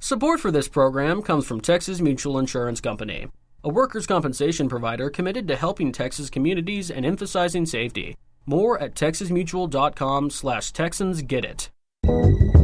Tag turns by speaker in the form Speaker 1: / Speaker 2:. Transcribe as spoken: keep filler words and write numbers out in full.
Speaker 1: Support for this program comes from Texas Mutual Insurance Company, a workers' compensation provider committed to helping Texas communities and emphasizing safety. More at texas mutual dot com slash Texans Get It.